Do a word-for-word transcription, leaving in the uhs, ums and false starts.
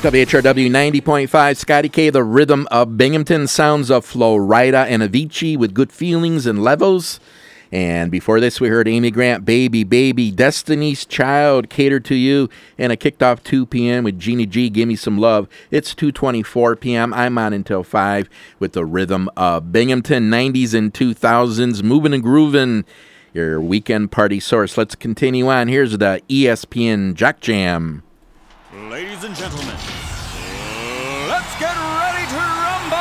W H R W ninety point five, Scotty K, the rhythm of Binghamton, sounds of Flo Rida and Avicii with Good Feelings and Levels. And before this, we heard Amy Grant, Baby, Baby, Destiny's Child, Catered to You. And I kicked off two p.m. with Jeannie G, Give Me Some Love. It's two twenty-four p.m. I'm on until five with the rhythm of Binghamton, nineties and two thousands, moving and grooving, your weekend party source. Let's continue on. Here's the E S P N Jock Jam. Ladies and gentlemen, let's get ready to rumble!